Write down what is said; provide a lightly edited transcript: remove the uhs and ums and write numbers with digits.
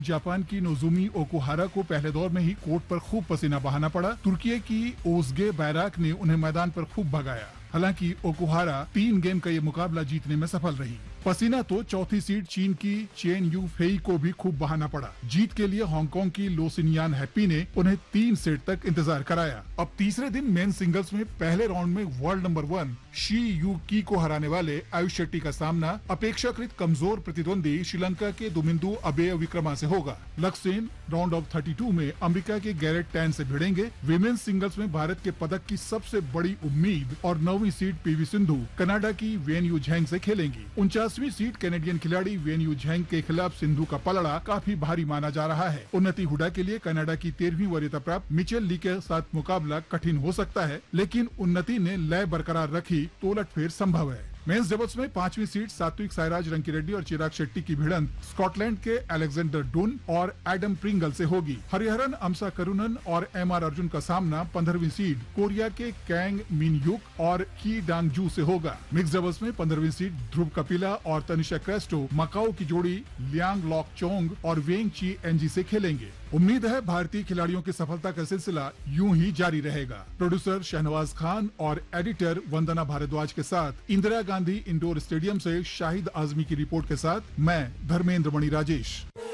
Japan की Nozomi Okuhara को पहले दौर में ही कोर्ट पर खूब पसीना बहाना पड़ा। तुर्की की ओजगे बैराक ने उन्हें मैदान पर खूब भगाया। हालांकि ओकुहारा 3 गेम का ये मुकाबला जीतने में सफल रही। पसीना तो चौथी सीड चीन की चेन यू फेई को भी खूब बहाना पड़ा। जीत के लिए हांगकांग की लोसिनियान हैप्पी ने उन्हें 3 सेट तक इंतजार कराया। अब तीसरे दिन मेन सिंगल्स में पहले राउंड में वर्ल्ड नंबर 1 शी यू की को हराने वाले आयुष शेट्टी का सामना अपेक्षाकृत कमजोर प्रतिद्वंदी श्रीलंका के दुमिंदु अबेय विक्रमा से होगा। लक्ष्य राउंड ऑफ 32 में अमेरिका के गैरेट टैन से भिड़ेंगे। विमेन्स सिंगल्स में भारत के पदक की सबसे बड़ी उम्मीद और 9वीं सीड पीवी सिंधु कनाडा की वेन यू झैंग से खेलेंगी। 49वीं सीड कैनेडियन खिलाड़ी वेन यू झैंग के खिलाफ सिंधु का पलड़ा काफी भारी माना जा रहा है। उन्नति हुडा के लिए कनाडा की 13वीं वरीयता प्राप्त मिचेल ली के साथ मुकाबला कठिन हो सकता है, लेकिन उन्नति ने लय बरकरार रखी तो उलटफेर संभव है। मेंस डबल्स में 5वीं सीड सात्विक साईराज रंकीरेड्डी और चिराग शेट्टी की भिड़ंत स्कॉटलैंड के अलेक्जेंडर डुन और एडम प्रिंगल से होगी। हरिहरन अमसा करुणन और एमआर अर्जुन का सामना 15वीं सीड कोरिया के कैंग मिन युक और की डांगजू से होगा। मिक्स डबल्स में 15वीं सीड ध्रुव कपिला और तनिषा क्रेस्टो मकाओ की जोड़ी लियांग लॉक चोंग और वेंग ची एनजी से खेलेंगे। उम्मीद है भारतीय खिलाड़ियों की सफलता का सिलसिला यूं ही जारी रहेगा। प्रोड्यूसर शहनवाज खान और एडिटर वंदना भारद्वाज के साथ इंदिरा गांधी इंडोर स्टेडियम से शाहिद आजमी की रिपोर्ट के साथ मैं धर्मेंद्र मणि राजेश।